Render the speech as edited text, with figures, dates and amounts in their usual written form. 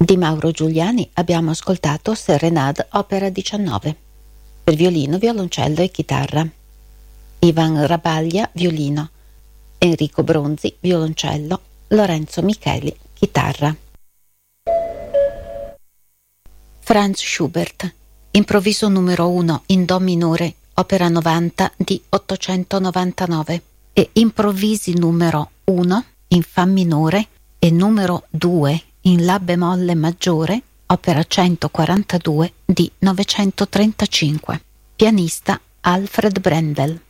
Di Mauro Giuliani abbiamo ascoltato Serenade opera 19 per violino, violoncello e chitarra. Ivan Rabaglia, violino, Enrico Bronzi, violoncello, Lorenzo Micheli, chitarra. Franz Schubert, improvviso numero 1 in Do minore, opera 90 di 899, e improvvisi numero 1 in Fa minore e numero 2 in La bemolle maggiore, opera 142 di 935. Pianista Alfred Brendel.